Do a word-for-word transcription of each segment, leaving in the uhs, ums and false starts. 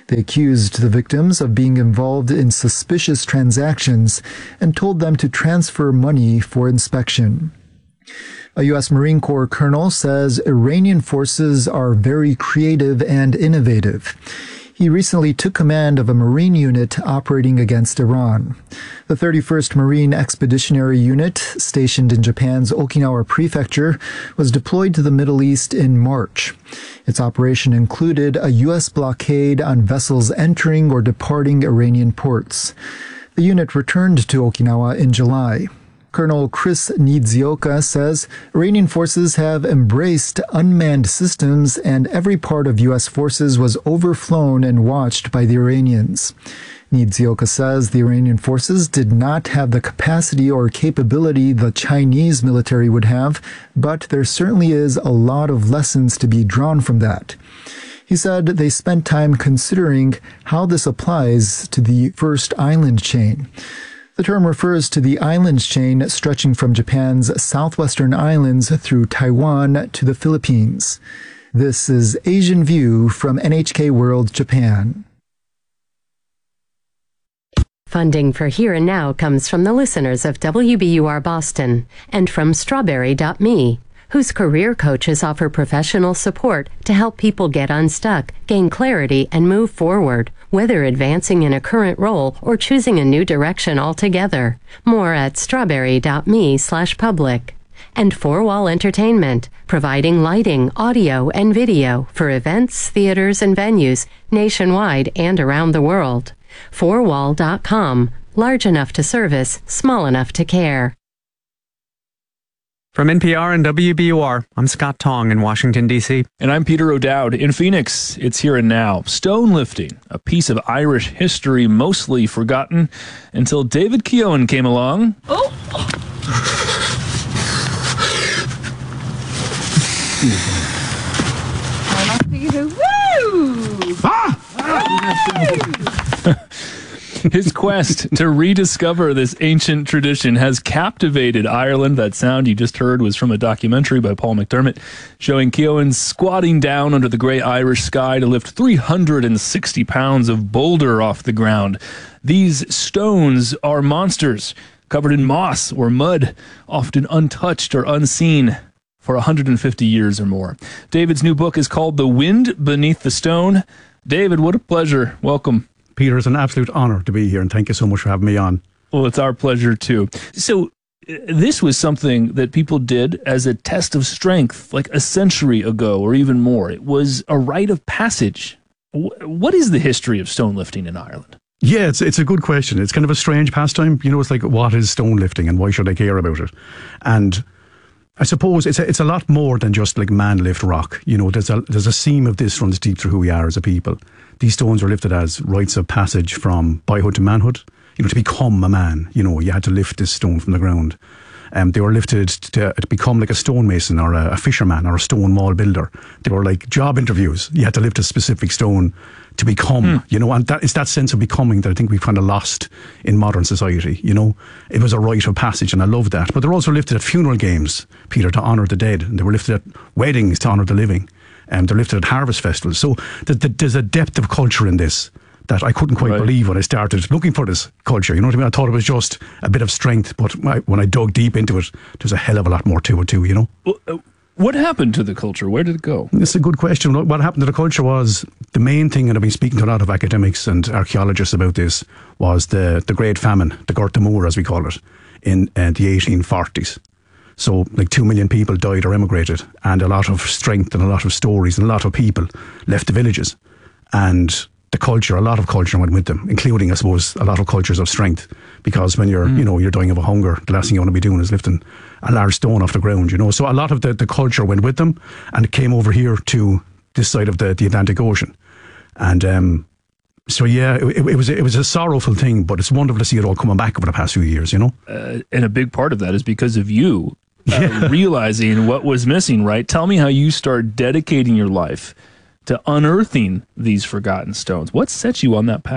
They accused the victims of being involved in suspicious transactions and told them to transfer money for inspection. A U S Marine Corps colonel says Iranian forces are very creative and innovative. He recently took command of a Marine unit operating against Iran. The thirty-first Marine Expeditionary Unit, stationed in Japan's Okinawa Prefecture, was deployed to the Middle East in March. Its operation included a U S blockade on vessels entering or departing Iranian ports. The unit returned to Okinawa in July. Colonel Chris Nizioka says Iranian forces have embraced unmanned systems and every part of U S forces was overflown and watched by the Iranians. Nizioka says the Iranian forces did not have the capacity or capability the Chinese military would have, but there certainly is a lot of lessons to be drawn from that. He said they spent time considering how this applies to the first island chain. The term refers to the islands chain stretching from Japan's southwestern islands through Taiwan to the Philippines. This is Asian View from N H K World Japan. Funding for Here and Now comes from the listeners of W B U R Boston and from Strawberry dot me, whose career coaches offer professional support to help people get unstuck, gain clarity, and move forward, whether advancing in a current role or choosing a new direction altogether. More at strawberry dot me slash public. And Four Wall Entertainment, providing lighting, audio, and video for events, theaters, and venues nationwide and around the world. four wall dot com, large enough to service, small enough to care. From N P R and W B U R, I'm Scott Tong in Washington, D C And I'm Peter O'Dowd in Phoenix. It's Here and Now. Stone lifting, a piece of Irish history mostly forgotten until David Keown came along. Oh! Woo! Ah! His quest to rediscover this ancient tradition has captivated Ireland. That sound you just heard was from a documentary by Paul McDermott showing Keown squatting down under the grey Irish sky to lift three hundred sixty pounds of boulder off the ground. These stones are monsters covered in moss or mud, often untouched or unseen for one hundred fifty years or more. David's new book is called The Wind Beneath the Stone. David, what a pleasure. Welcome. Peter, it's an absolute honour to be here, and thank you so much for having me on. Well, it's our pleasure, too. So, uh, this was something that people did as a test of strength, like a century ago or even more. It was a rite of passage. W- what is the history of stone lifting in Ireland? Yeah, it's it's a good question. It's kind of a strange pastime. You know, it's like, what is stone lifting and why should I care about it? And I suppose it's a, it's a lot more than just like man lift rock. You know, there's a there's a seam of this runs deep through who we are as a people. These stones are lifted as rites of passage from boyhood to manhood. You know, to become a man, you know, you had to lift this stone from the ground. Um, they were lifted to, to become like a stonemason or a, a fisherman or a stone wall builder. They were like job interviews. You had to lift a specific stone to become, hmm. you know, and that, it's that sense of becoming that I think we've kind of lost in modern society, you know. It was a rite of passage and I love that. But they're also lifted at funeral games, Peter, to honour the dead. And they were lifted at weddings to honour the living. And um, they're lifted at harvest festivals. So th- th- there's a depth of culture in this that I couldn't quite right. believe when I started looking for this culture. You know what I mean? I thought it was just a bit of strength, but I, when I dug deep into it, there's a hell of a lot more to it too, you know? Well, uh, what happened to the culture? Where did it go? It's a good question. What happened to the culture was, the main thing, and I've been speaking to a lot of academics and archaeologists about this, was the, the Great Famine, the Gorta Mór as we call it, in uh, the eighteen forties. So like two million people died or emigrated, and a lot of strength and a lot of stories and a lot of people left the villages. And the culture, a lot of culture went with them, including, I suppose, a lot of cultures of strength. Because when you're, mm. you know, you're dying of a hunger, the last thing you want to be doing is lifting a large stone off the ground, you know. So a lot of the, the culture went with them, and it came over here to this side of the, the Atlantic Ocean. And um, so, yeah, it, it was it was a sorrowful thing, but it's wonderful to see it all coming back over the past few years, you know. Uh, and a big part of that is because of you. Uh, yeah. Realizing what was missing, right? Tell me how you start dedicating your life to unearthing these forgotten stones. What set you on that path?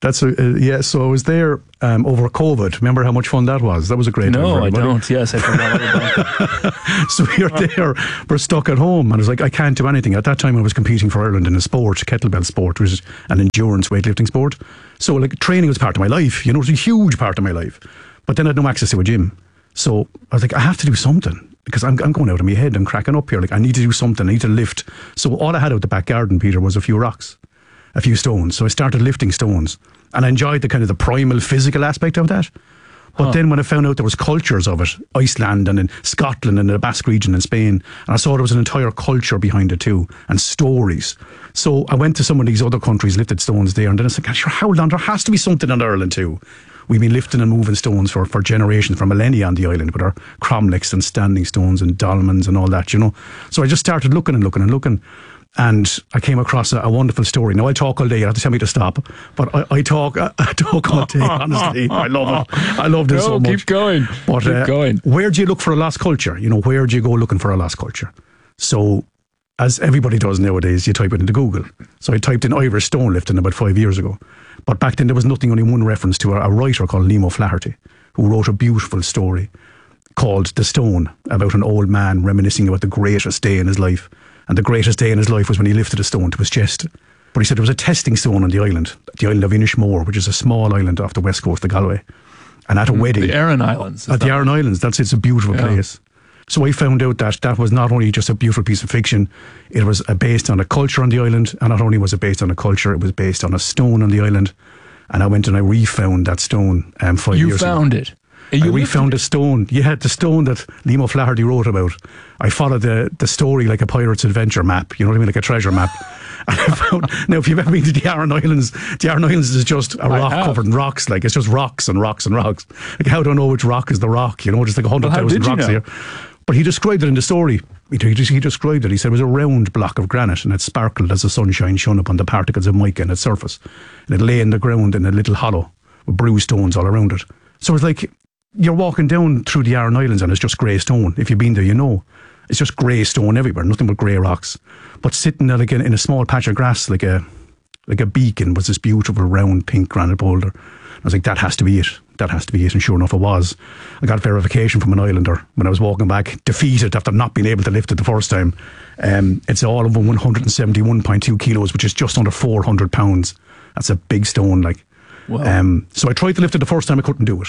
That's a, uh, yeah. So I was there um, over COVID. Remember how much fun that was? That was a great time. No, for I everybody. don't. Yes, I forgot all about that. So we were there, we're stuck at home, and I was like, I can't do anything. At that time, I was competing for Ireland in a sport, kettlebell sport, which is an endurance weightlifting sport. So like training was part of my life. You know, it was a huge part of my life. But then I had no access to a gym. So I was like, I have to do something. Because I'm, I'm going out of my head, I'm cracking up here. Like, I need to do something, I need to lift. So all I had out the back garden, Peter, was a few rocks, a few stones. So I started lifting stones, and I enjoyed the kind of the primal physical aspect of that. But huh. then when I found out there was cultures of it, Iceland and in Scotland and the Basque region in Spain, and I saw there was an entire culture behind it too, and stories. So I went to some of these other countries, lifted stones there, and then I was like, sure, how long? There has to be something in Ireland too. We've been lifting and moving stones for, for generations, for millennia on the island, with our cromlechs and standing stones and dolmens and all that, you know. So I just started looking and looking and looking, and I came across a, a wonderful story. Now, I talk all day, you have to tell me to stop, but I, I talk I, I talk all day, honestly. I love it. I love this no, so much. keep going. But, keep uh, going. Where do you look for a lost culture? You know, where do you go looking for a lost culture? So, as everybody does nowadays, you type it into Google. So I typed in Irish stone lifting about five years ago. But back then there was nothing, only one reference to a, a writer called Nemo Flaherty, who wrote a beautiful story called The Stone, about an old man reminiscing about the greatest day in his life. And the greatest day in his life was when he lifted a stone to his chest. But he said there was a testing stone on the island, the island of Inishmore, which is a small island off the west coast of Galway. And at a mm, wedding... The Aran Islands. At the Aran Islands, that's it's a beautiful yeah. place. So I found out that that was not only just a beautiful piece of fiction, it was uh, based on a culture on the island, and not only was it based on a culture, it was based on a stone on the island. And I went and I refound that stone um, five you years ago. You found it? I refound a stone. Yeah, the stone that Nemo Flaherty wrote about. I followed the, the story like a pirate's adventure map, you know what I mean, like a treasure map. And I found, now, if you've ever been to the Aran Islands, the Aran Islands is just a rock covered in rocks. Like, it's just rocks and rocks and rocks. Like, how do I know which rock is the rock? You know, just like a hundred thousand rocks here. But he described it in the story. He, he described it. He said it was a round block of granite, and it sparkled as the sunshine shone upon the particles of mica in its surface. And it lay in the ground in a little hollow with bruised stones all around it. So it's like you're walking down through the Aran Islands and it's just grey stone. If you've been there, you know. It's just grey stone everywhere, nothing but grey rocks. But sitting there like in, in a small patch of grass, like a like a beacon, was this beautiful round pink granite boulder. I was like, that has to be it. That has to be it. And sure enough, it was. I got verification from an islander when I was walking back, defeated after not being able to lift it the first time. Um, it's all of one hundred seventy-one point two kilos, which is just under four hundred pounds. That's a big stone, like. Wow. Um, so I tried to lift it the first time, I couldn't do it.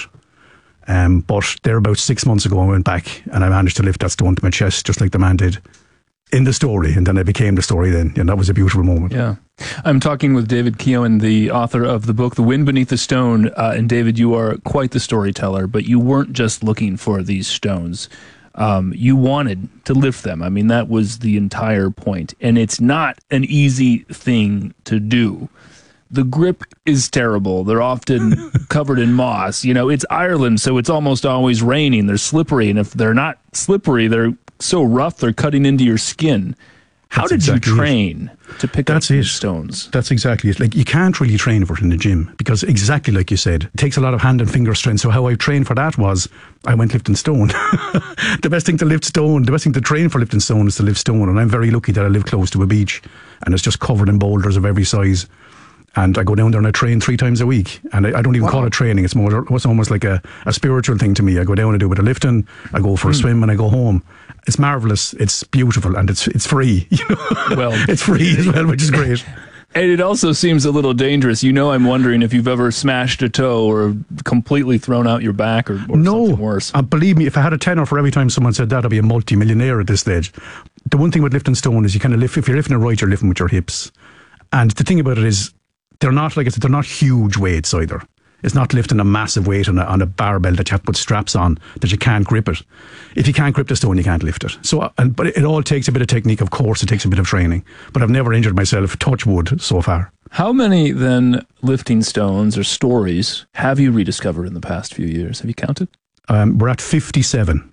Um, but there about six months ago, I went back and I managed to lift that stone to my chest, just like the man did in the story. And then I became the story then. And that was a beautiful moment. Yeah. I'm talking with David Keown, the author of the book, The Wind Beneath the Stone. Uh, and David, you are quite the storyteller, but you weren't just looking for these stones. Um, you wanted to lift them. I mean, that was the entire point. And it's not an easy thing to do. The grip is terrible. They're often covered in moss. You know, it's Ireland, so it's almost always raining. They're slippery. And if they're not slippery, they're so rough, they're cutting into your skin. How That's did exactly you train it. to pick That's up it. these stones? That's exactly it. Like, you can't really train for it in the gym because, exactly like you said, it takes a lot of hand and finger strength. So how I trained for that was I went lifting stone. The best thing to lift stone, the best thing to train for lifting stone is to lift stone. And I'm very lucky that I live close to a beach and it's just covered in boulders of every size. And I go down there and I train three times a week. And I, I don't even wow. call it training. It's more, it's almost like a, a spiritual thing to me. I go down and do a bit of lifting. I go for mm. a swim and I go home. It's marvellous. It's beautiful. And it's it's free. You know? Well, it's free as well, which is great. And it also seems a little dangerous. You know, I'm wondering if you've ever smashed a toe or completely thrown out your back or, or no, something worse. Uh, believe me, if I had a tenner for every time someone said that, I'd be a multi-millionaire at this stage. The one thing with lifting stone is you kind of lift, if you're lifting it right, you're lifting with your hips. And the thing about it is, they're not like I said, they're not huge weights either. It's not lifting a massive weight on a, on a barbell that you have to put straps on, that you can't grip it. If you can't grip the stone, you can't lift it. So, and, but it all takes a bit of technique, of course, it takes a bit of training. But I've never injured myself, touch wood, so far. How many, then, lifting stones or stories have you rediscovered in the past few years? Have you counted? Um, we're at fifty-seven.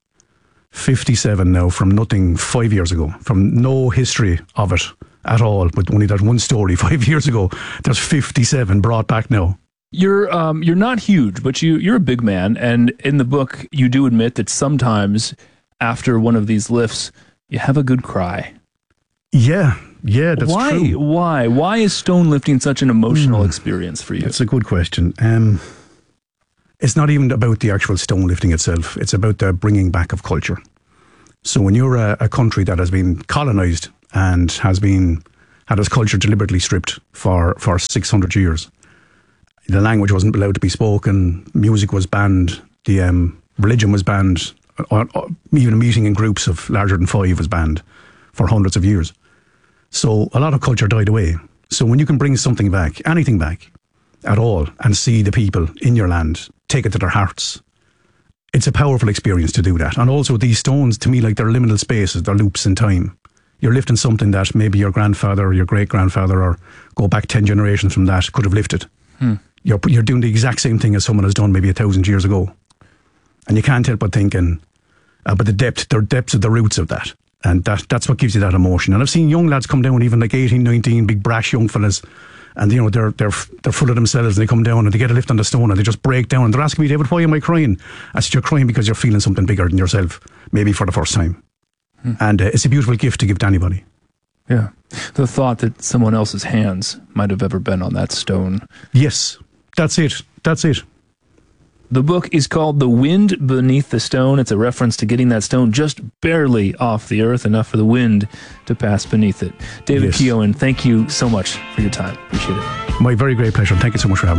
fifty-seven now, from nothing five years ago, from no history of it at all, but only that one story five years ago. There's fifty-seven brought back now. You're um you're not huge, but you you're a big man, and in the book you do admit that sometimes after one of these lifts you have a good cry. Yeah, Yeah, that's Why? true. Why? Why is stone lifting such an emotional mm. experience for you? That's a good question. Um, it's not even about the actual stone lifting itself. It's about the bringing back of culture. So when you're a, a country that has been colonised and has been had its culture deliberately stripped for, for six hundred years, the language wasn't allowed to be spoken, music was banned, the um, religion was banned, or, or even meeting in groups of larger than five was banned for hundreds of years. So a lot of culture died away. So when you can bring something back, anything back at all, and see the people in your land take it to their hearts, it's a powerful experience to do that. And also these stones, to me, like they're liminal spaces, they're loops in time. You're lifting something that maybe your grandfather or your great-grandfather or go back ten generations from that could have lifted. Hmm. You're, you're doing the exact same thing as someone has done maybe a thousand years ago. And you can't help but thinking, uh, but the depth, the depths of the roots of that. And that that's what gives you that emotion. And I've seen young lads come down, even like eighteen, nineteen, big brash young fellas, and you know they're they're they're full of themselves. And they come down and they get a lift on the stone and they just break down and they're asking me, David, why am I crying? I said, you're crying because you're feeling something bigger than yourself, maybe for the first time. Hmm. And uh, it's a beautiful gift to give to anybody. Yeah, the thought that someone else's hands might have ever been on that stone. Yes, that's it. That's it. The book is called The Wind Beneath the Stone. It's a reference to getting that stone just barely off the earth, enough for the wind to pass beneath it. David yes. Keown, thank you so much for your time. Appreciate it. My very great pleasure. Thank you so much for having me.